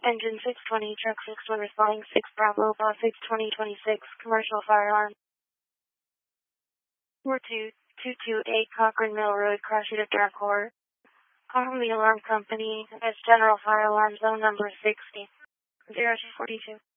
Engine 620, Truck 61 responding 6 Bravo, Boss 62026, Commercial Firearm. 42228 Cochrane Mill Road, Crossroad of Darkhor. Call from the alarm company as General Fire Alarm Zone number 60. 0242.